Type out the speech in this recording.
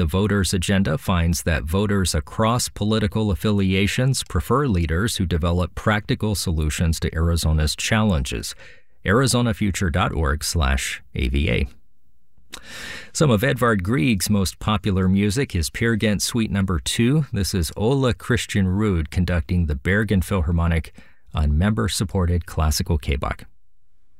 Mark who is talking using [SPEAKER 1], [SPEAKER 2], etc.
[SPEAKER 1] The Voters Agenda finds that voters across political affiliations prefer leaders who develop practical solutions to Arizona's challenges. ArizonaFuture.org/AVA. Some of Edvard Grieg's most popular music is Peer Gynt Suite No. 2. This is Ola Christian Ruud conducting the Bergen Philharmonic on member-supported classical K-Bach.